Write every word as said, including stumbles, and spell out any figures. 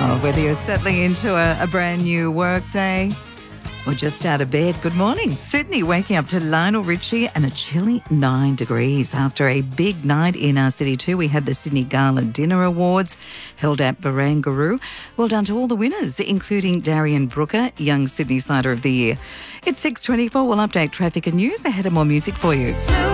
Oh, whether you're settling into a, a brand new work day or just out of bed, good morning. Sydney waking up to Lionel Richie and a chilly nine degrees. After a big night in our city too, we had the Sydney Gala Dinner Awards held at Barangaroo. Well done to all the winners, including Darian Brooker, Young Sydney Sider of the Year. It's six twenty-four. We'll update traffic and news ahead of more music for you.